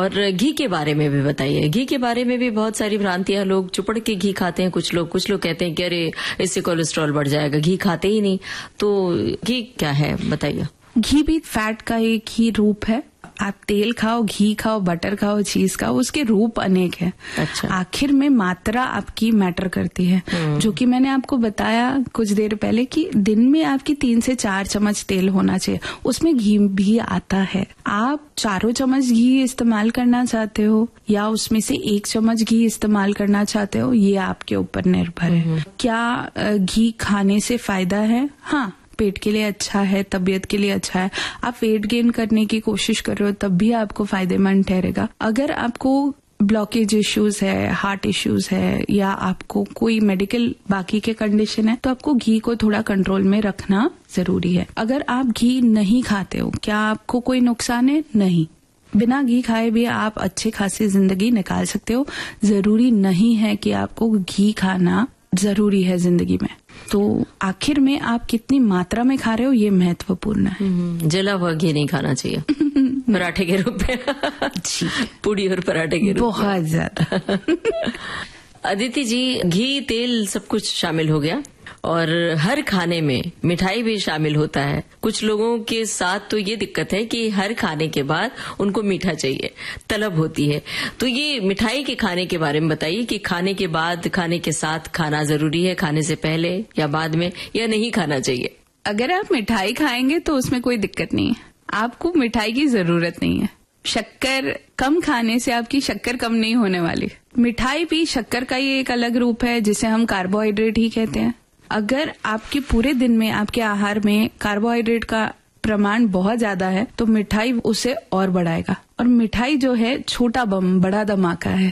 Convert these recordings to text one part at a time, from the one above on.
और घी के बारे में भी बताइए। घी के बारे में भी बहुत सारी भ्रांतियां, लोग चुपड़ के घी खाते हैं कुछ लोग कहते हैं कि अरे इससे कोलेस्ट्रॉल बढ़ जाएगा, घी खाते ही नहीं। तो घी क्या है बताइए। घी भी फैट का एक ही रूप है। आप तेल खाओ, घी खाओ, बटर खाओ, चीज खाओ, उसके रूप अनेक है। अच्छा। आखिर में मात्रा आपकी मैटर करती है, जो कि मैंने आपको बताया कुछ देर पहले कि दिन में आपकी 3 से 4 चम्मच तेल होना चाहिए, उसमें घी भी आता है। आप 4 चम्मच घी इस्तेमाल करना चाहते हो या उसमें से 1 चम्मच घी इस्तेमाल करना चाहते हो, ये आपके ऊपर निर्भर है। क्या घी खाने से फायदा है? हाँ, पेट के लिए अच्छा है, तबीयत के लिए अच्छा है। आप वेट गेन करने की कोशिश कर रहे हो तब भी आपको फायदेमंद ठहरेगा। अगर आपको ब्लॉकेज इश्यूज है, हार्ट इश्यूज है या आपको कोई मेडिकल बाकी के कंडीशन है, तो आपको घी को थोड़ा कंट्रोल में रखना जरूरी है। अगर आप घी नहीं खाते हो, क्या आपको कोई नुकसान है? नहीं। बिना घी खाए भी आप अच्छे खासी जिंदगी निकाल सकते हो। जरूरी नहीं है कि आपको घी खाना जरूरी है जिंदगी में। तो आखिर में आप कितनी मात्रा में खा रहे हो, ये महत्वपूर्ण है। जला हुआ घी नहीं खाना चाहिए पराठे के रूप में। जी, पूड़ी और पराठे के रूप में बहुत ज्यादा। अदिति जी, घी तेल सब कुछ शामिल हो गया और हर खाने में मिठाई भी शामिल होता है। कुछ लोगों के साथ तो ये दिक्कत है कि हर खाने के बाद उनको मीठा चाहिए, तलब होती है। तो ये मिठाई के खाने के बारे में बताइए कि खाने के बाद, खाने के साथ खाना जरूरी है, खाने से पहले या बाद में, या नहीं खाना चाहिए? अगर आप मिठाई खाएंगे तो उसमें कोई दिक्कत नहीं है, आपको मिठाई की जरूरत नहीं है। शक्कर कम खाने से आपकी शक्कर कम नहीं होने वाली। मिठाई भी शक्कर का ही एक अलग रूप है जिसे हम कार्बोहाइड्रेट ही कहते हैं। अगर आपके पूरे दिन में आपके आहार में कार्बोहाइड्रेट का प्रमाण बहुत ज्यादा है तो मिठाई उसे और बढ़ाएगा। और मिठाई जो है छोटा बम बड़ा धमाका है।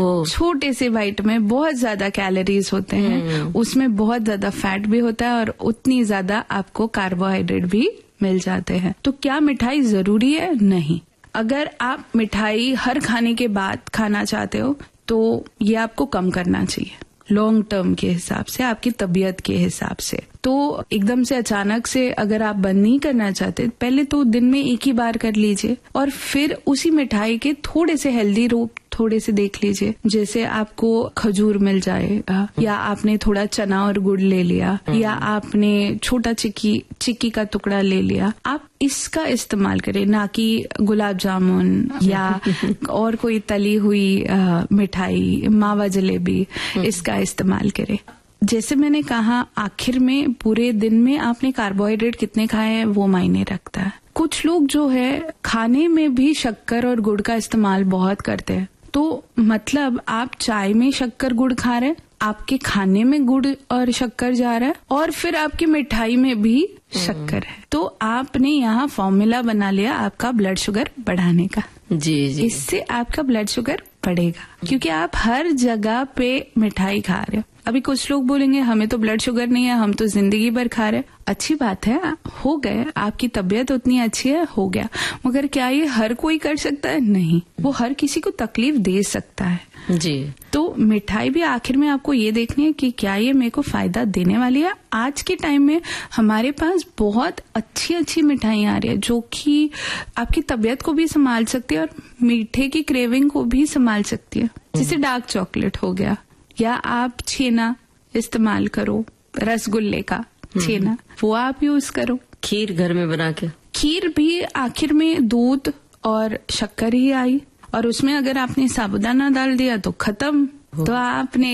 छोटे से बाइट में बहुत ज्यादा कैलोरीज होते हैं, उसमें बहुत ज्यादा फैट भी होता है और उतनी ज्यादा आपको कार्बोहाइड्रेट भी मिल जाते हैं। तो क्या मिठाई जरूरी है? नहीं। अगर आप मिठाई हर खाने के बाद खाना चाहते हो तो ये आपको कम करना चाहिए, लॉन्ग टर्म के हिसाब से, आपकी तबीयत के हिसाब से। तो एकदम से अचानक से अगर आप बंद नहीं करना चाहते, पहले तो दिन में 1 ही बार कर लीजिए और फिर उसी मिठाई के थोड़े से हेल्दी रूप थोड़े से देख लीजिए। जैसे आपको खजूर मिल जाएगा या आपने थोड़ा चना और गुड़ ले लिया या आपने छोटा चिक्की का टुकड़ा ले लिया। आप इसका इस्तेमाल करें, ना कि गुलाब जामुन या और कोई तली हुई मिठाई, मावा जलेबी, इसका इस्तेमाल करें। जैसे मैंने कहा, आखिर में पूरे दिन में आपने कार्बोहाइड्रेट कितने खाए हैं वो मायने रखता है। कुछ लोग जो है खाने में भी शक्कर और गुड़ का इस्तेमाल बहुत करते हैं। तो मतलब आप चाय में शक्कर गुड़ खा रहे हैं, आपके खाने में गुड़ और शक्कर जा रहा है और फिर आपकी मिठाई में भी शक्कर है। तो आपने यहाँ फॉर्मूला बना लिया आपका ब्लड शुगर बढ़ाने का। जी जी। इससे आपका ब्लड शुगर बढ़ेगा क्योंकि आप हर जगह पे मिठाई खा रहे हो। अभी कुछ लोग बोलेंगे हमें तो ब्लड शुगर नहीं है, हम तो जिंदगी भर खा रहे। अच्छी बात है, हो गए, आपकी तबीयत उतनी अच्छी है, हो गया। मगर क्या ये हर कोई कर सकता है? नहीं, वो हर किसी को तकलीफ दे सकता है। जी। तो मिठाई भी आखिर में आपको ये देखनी है कि क्या ये मेरे को फायदा देने वाली है। आज के टाइम में हमारे पास बहुत अच्छी अच्छी मिठाई आ रही है जो कि आपकी तबीयत को भी संभाल सकती है और मीठे की क्रेविंग को भी संभाल सकती है। जैसे डार्क चॉकलेट हो गया, या आप छेना इस्तेमाल करो, रसगुल्ले का छेना, वो आप यूज करो। खीर घर में बना के, खीर भी आखिर में दूध और शक्कर ही आई और उसमें अगर आपने साबुदाना डाल दिया तो खत्म। तो आपने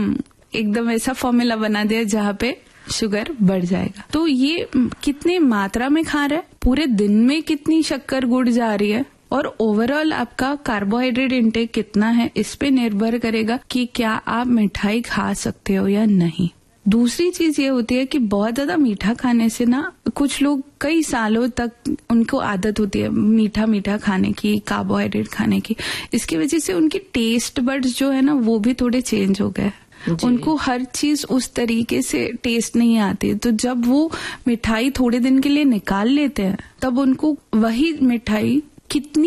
एकदम ऐसा फॉर्मूला बना दिया जहाँ पे शुगर बढ़ जाएगा। तो ये कितने मात्रा में खा रहे हैं, पूरे दिन में कितनी शक्कर गुड़ जा रही है और ओवरऑल आपका कार्बोहाइड्रेट इंटेक कितना है, इस पे निर्भर करेगा कि क्या आप मिठाई खा सकते हो या नहीं। दूसरी चीज ये होती है कि बहुत ज्यादा मीठा खाने से ना कुछ लोग कई सालों तक उनको आदत होती है मीठा मीठा खाने की, कार्बोहाइड्रेट खाने की। इसकी वजह से उनकी टेस्ट बड्स जो है ना वो भी थोड़े चेंज हो गए। उनको हर चीज उस तरीके से टेस्ट नहीं आती। तो जब वो मिठाई थोड़े दिन के लिए निकाल लेते हैं तब उनको वही मिठाई कितनी